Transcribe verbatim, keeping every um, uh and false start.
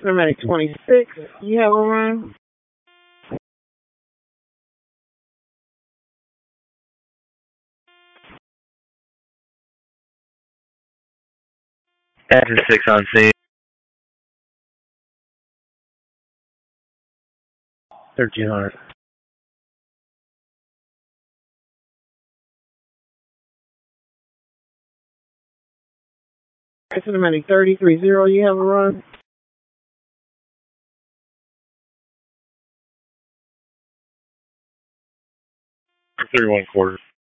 Cinematic twenty-six, you have a run? Engine six on scene. thirteen hundred. Cinematic thirty-three zero, you have a run? three one quarter.